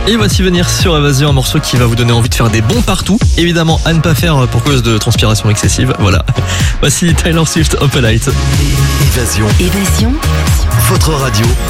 Et voici venir sur Évasion un morceau qui va vous donner envie de faire des bonds partout. Évidemment, à ne pas faire pour cause de transpiration excessive. Voilà. Voici Taylor Swift, Opalite. Évasion. Votre radio.